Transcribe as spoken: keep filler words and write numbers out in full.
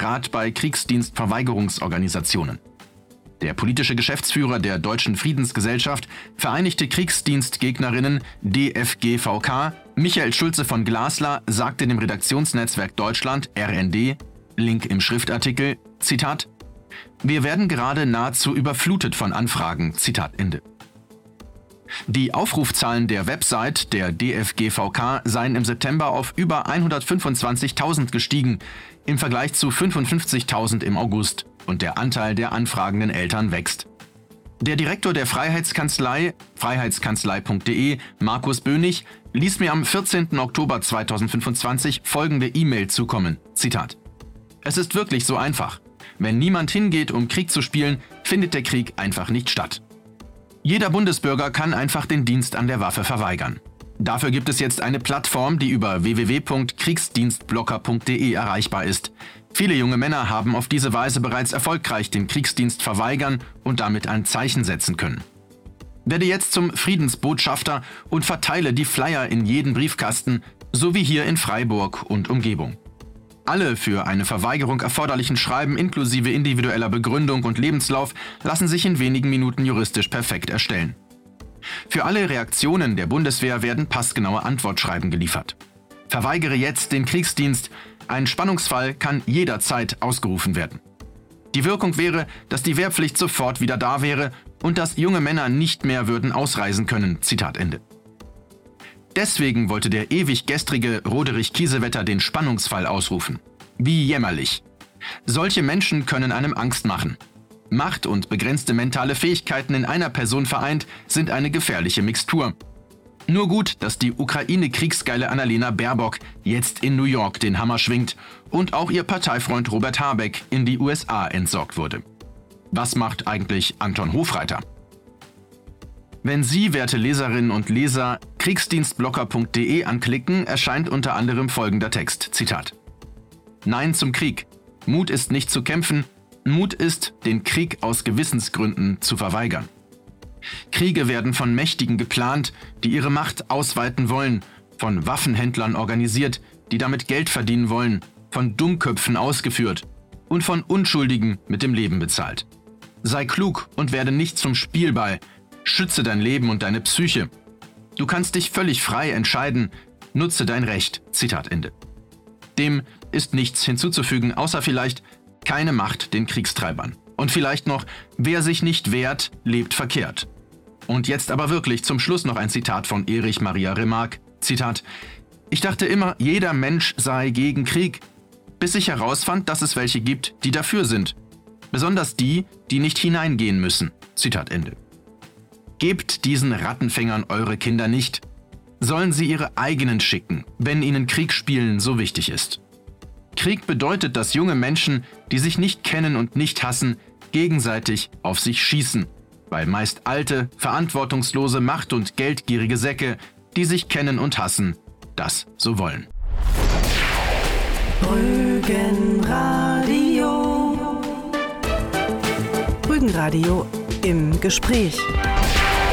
Rat bei Kriegsdienstverweigerungsorganisationen. Der politische Geschäftsführer der Deutschen Friedensgesellschaft, Vereinigte Kriegsdienstgegnerinnen D F G V K, Michael Schulze von Glasler, sagte dem Redaktionsnetzwerk Deutschland R N D, Link im Schriftartikel, Zitat, wir werden gerade nahezu überflutet von Anfragen, Zitat Ende. Die Aufrufzahlen der Website der D F G V K seien im September auf über hundertfünfundzwanzigtausend gestiegen, im Vergleich zu fünfundfünfzigtausend im August, und der Anteil der anfragenden Eltern wächst. Der Direktor der Freiheitskanzlei, freiheitskanzlei punkt de, Markus Bönig, ließ mir am vierzehnten Oktober zweitausendfünfundzwanzig folgende E-Mail zukommen, Zitat, es ist wirklich so einfach. Wenn niemand hingeht, um Krieg zu spielen, findet der Krieg einfach nicht statt. Jeder Bundesbürger kann einfach den Dienst an der Waffe verweigern. Dafür gibt es jetzt eine Plattform, die über w w w punkt kriegsdienstblocker punkt de erreichbar ist. Viele junge Männer haben auf diese Weise bereits erfolgreich den Kriegsdienst verweigern und damit ein Zeichen setzen können. Werde jetzt zum Friedensbotschafter und verteile die Flyer in jeden Briefkasten, so wie hier in Freiburg und Umgebung. Alle für eine Verweigerung erforderlichen Schreiben inklusive individueller Begründung und Lebenslauf lassen sich in wenigen Minuten juristisch perfekt erstellen. Für alle Reaktionen der Bundeswehr werden passgenaue Antwortschreiben geliefert. Verweigere jetzt den Kriegsdienst. Ein Spannungsfall kann jederzeit ausgerufen werden. Die Wirkung wäre, dass die Wehrpflicht sofort wieder da wäre und dass junge Männer nicht mehr würden ausreisen können. Zitat Ende. Deswegen wollte der ewig gestrige Roderich Kiesewetter den Spannungsfall ausrufen. Wie jämmerlich. Solche Menschen können einem Angst machen. Macht und begrenzte mentale Fähigkeiten in einer Person vereint sind eine gefährliche Mixtur. Nur gut, dass die Ukraine-Kriegsgeile Annalena Baerbock jetzt in New York den Hammer schwingt und auch ihr Parteifreund Robert Habeck in die U S A entsorgt wurde. Was macht eigentlich Anton Hofreiter? Wenn Sie, werte Leserinnen und Leser, kriegsdienstblocker punkt de anklicken, erscheint unter anderem folgender Text, Zitat. Nein zum Krieg. Mut ist nicht zu kämpfen. Mut ist, den Krieg aus Gewissensgründen zu verweigern. Kriege werden von Mächtigen geplant, die ihre Macht ausweiten wollen, von Waffenhändlern organisiert, die damit Geld verdienen wollen, von Dummköpfen ausgeführt und von Unschuldigen mit dem Leben bezahlt. Sei klug und werde nicht zum Spielball. Schütze dein Leben und deine Psyche. Du kannst dich völlig frei entscheiden. Nutze dein Recht. Zitat Ende. Dem ist nichts hinzuzufügen, außer vielleicht keine Macht den Kriegstreibern. Und vielleicht noch, wer sich nicht wehrt, lebt verkehrt. Und jetzt aber wirklich zum Schluss noch ein Zitat von Erich Maria Remarque. Zitat: Ich dachte immer, jeder Mensch sei gegen Krieg, bis ich herausfand, dass es welche gibt, die dafür sind. Besonders die, die nicht hineingehen müssen. Zitat Ende. Gebt diesen Rattenfängern eure Kinder nicht. Sollen sie ihre eigenen schicken, wenn ihnen Kriegsspielen so wichtig ist. Krieg bedeutet, dass junge Menschen, die sich nicht kennen und nicht hassen, gegenseitig auf sich schießen, weil meist alte, verantwortungslose, macht- und geldgierige Säcke, die sich kennen und hassen, das so wollen. Rügenradio. Rügenradio im Gespräch.